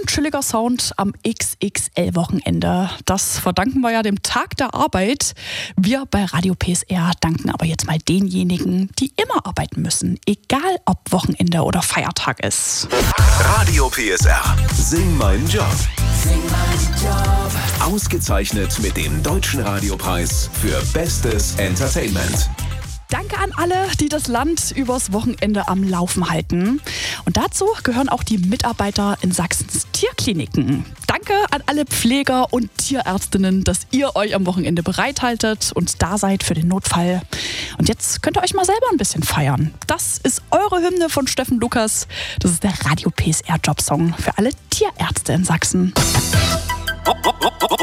chilliger Sound am XXL-Wochenende. Das verdanken wir ja dem Tag der Arbeit. Wir bei Radio PSR danken aber jetzt mal denjenigen, die immer arbeiten müssen, egal ob Wochenende oder Feiertag ist. Radio PSR. Sing meinen Job. Sing meinen Job. Ausgezeichnet mit dem Deutschen Radiopreis für Bestes Entertainment. Danke an alle, die das Land übers Wochenende am Laufen halten. Und dazu gehören auch die Mitarbeiter in Sachsens Tierkliniken. Danke an alle Pfleger und Tierärztinnen, dass ihr euch am Wochenende bereithaltet und da seid für den Notfall. Und jetzt könnt ihr euch mal selber ein bisschen feiern. Das ist eure Hymne von Steffen Lukas. Das ist der Radio PSR Jobsong für alle Tierärzte in Sachsen.